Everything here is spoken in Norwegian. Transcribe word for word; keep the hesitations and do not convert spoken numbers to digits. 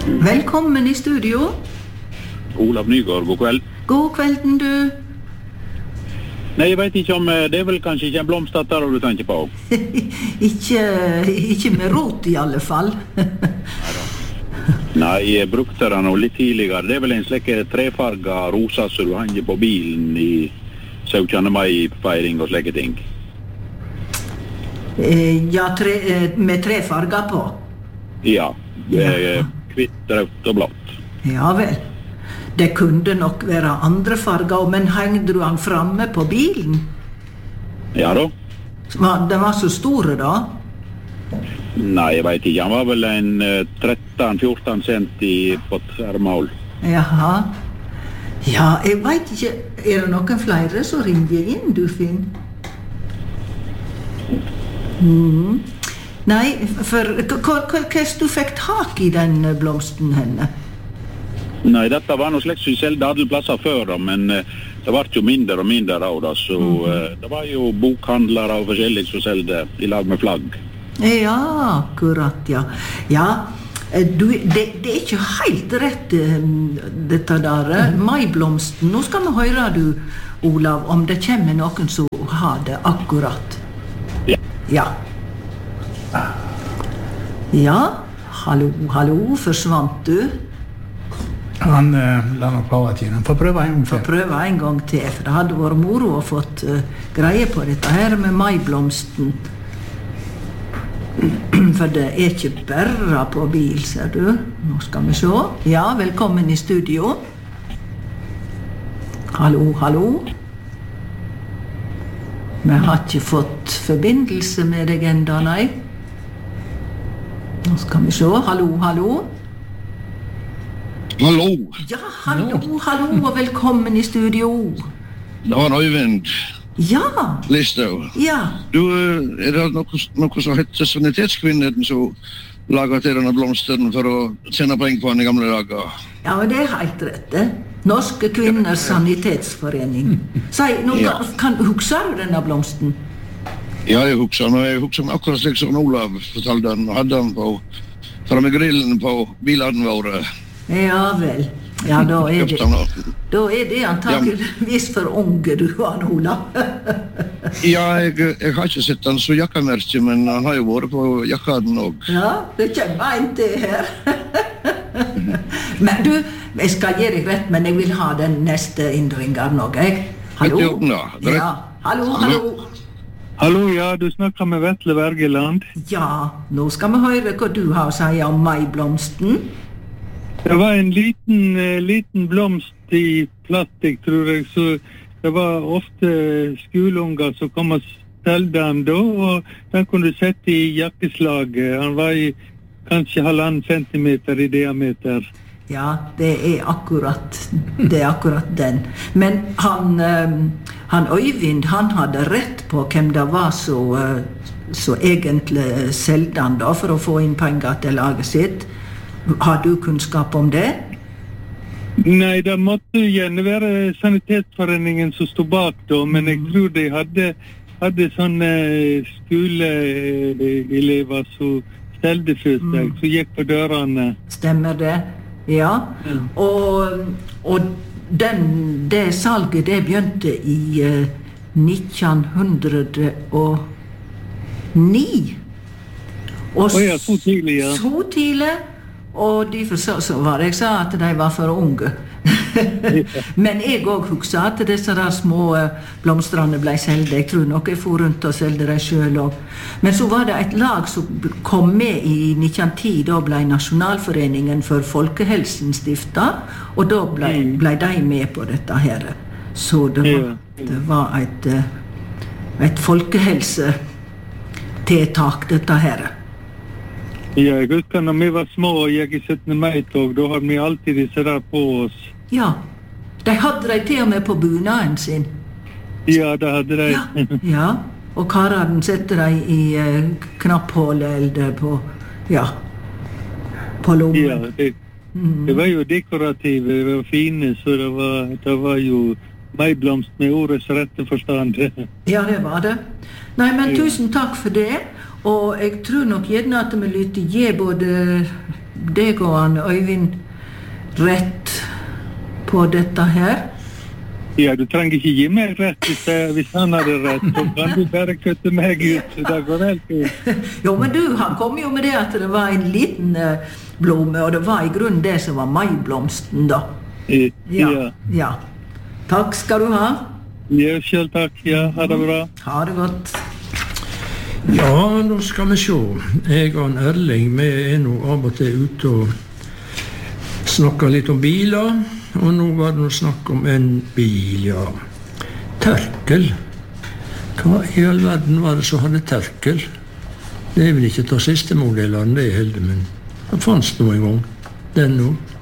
Velkommen i studio. Olav Nygaard, god kveld. God kvelden, du. Nei, jeg vet ikke om, det er vel kanskje ikke en blomsterter du tenker på? ikke, ikke med rot i alle fall. Nei, jeg brukte den nå litt tidligere. Det er vel en slik trefarga rosa som du henger på bilen i syttende mai-feiring og slike ting. Ja, tre, med tre farger på? Ja, ja. Kvitt, rødt og blått. Ja vel. Det kunne nok være andre farger, men hengde du han framme på bilen? Ja da. Den var så store da? Nei, jeg vet ikke. Han var vel en tretten fjorten centi på tverrmål. Jaha. Ja, jeg vet ikke. Er det noen flere som ringer inn, du Finn? Mm. Nei, for hva du fikk tak i den blomsten henne? Nei, dette var noe slik som vi selgte alle plasser før da, men det var jo mindre og mindre av da, så mm. det var jo bokhandlere og forskjellig som selgte i lag med flagg. Ja, akkurat, ja. Ja, du, det, det er ikke helt rett, dette der, maiblomsten. Nå skal vi høre, du, Olav, om det kommer noen som har det akkurat. Ja. Ja. Ja, hallo, hallo, forsvant du? Han uh, la nok prøve til. Han får prøve en gang til. Får prøve en gang til, for det hadde vært moro å fått uh, greie på dette her med maiblomsten. For det er ikke bare på bil, ser du. Nå skal vi se. Ja, velkommen i studio. Hallo, hallo. Vi har ikke fått forbindelse med deg enda, nei. Nå skal vi se. Hallo, hallo. Hallo. Ja, hallo, hallo, og velkommen i studio. Det var Øyvind. Ja. Listau. Ja. Du, er det noe, noe som heter Sanitetskvinnen som lager til denne blomsten for å tjene penger på den i gamle dager? Ja, men det er helt rett, det. Norske Kvinners Sanitetsforening. Si, nå Ja. kan, kan huske du denne blomsten? Ja, jeg husker den, og jeg husker den akkurat slik som Olav fortalte den, og hadde den på, framme grillen på bilene våre. Ja vel. Ja, da er det, Kjøpte den da. da er det antakeligvis for unge du, han Olav. Ja, jeg, jeg har ikke sett den så jakkamerke, men han har jo vært på jakkaden også. Ja, det kommer en til her. Men du, jeg skal gi deg rett, men jeg vil ha den neste innringeren også, jeg. Hallo? Helt i orden, da. Greit. Ja, hallo, hallo. Hallo, ja, du snakker med Vetle Wergeland. Ja, nå skal vi høre hva du har å si om maiblomsten. Det var en liten, eh, liten blomst i plastikk, tror jeg, så det var ofte skoleunger som kom og stelte den da, og den kunne du sette i jakkeslaget. Han var i kanskje halvannen centimeter i diameter. Ja, det er akkurat, det er akkurat den. Men han, han Øyvind, han hadde rett på hvem det var som så egentlig selgte han da, for å få inn penger til laget sitt. Har du kunnskap om det? Nei, det måtte gjerne være Sanitetsforeningen som stod bak da, men jeg tror de hadde, hadde sånne skoleelever som stelte for seg, mm. som gikk på dørene. Stemmer det? Ja. Mm. Og, og den, det salget det begynte i uh, nitten hundre og ni. Og oh ja, så tidlig, ja. Så tidlig. Og derfor så, så var det jeg sa at de var for unge. Men jeg også husker at disse der små blomstrene ble selgt. Jeg tror nok jeg for rundt og selgte dem selv også. Men så var det et lag som kom med i nitten ti, da ble Nasjonalforeningen for Folkehelsen stiftet, og da ble, ble de med på dette her. Så det var, det var et, et folkehelsetiltak, dette her. Ja, jeg husker når vi var små og gikk i syttende mai-tog, da hadde vi alltid disse der på oss. Ja, de hadde de til og med på bunaden sin. Ja, det hadde de. Ja, ja. Og kararen setter de i uh, knapphålet eller på, ja, på lommen. Ja, det, mm. det var jo dekorative, det var fine, så det var, det var jo maiblomst med ordets rette forstand. Ja, det var det. Nei, men tusen takk for det. Og jeg tror nok gjerne at vi lytter gi både deg og han Øyvind rett på dette her? Ja, du trenger ikke gi meg rett hvis, jeg, hvis han hadde rett. Så kan du bare kutte meg ut. Det går helt fint. Jo, men du, han kom jo med det at det var en liten uh, blomme, og det var i grunnen det som var maiblomsten, da. I, Ja, ja. ja. Takk skal du ha. Ja, selv takk. Ja, ha det bra. Ha det godt. Ja, nå skal vi se. Jeg og en Erling, vi er nå av og til ute og snakker litt om biler. Og nå var det noe snakk om en bil, ja. Tørkel. Hva i all verden var det som hadde tørkel? Det er vel ikke ta siste modellene, det er heldig, men det fanns noe en gang. Den nå.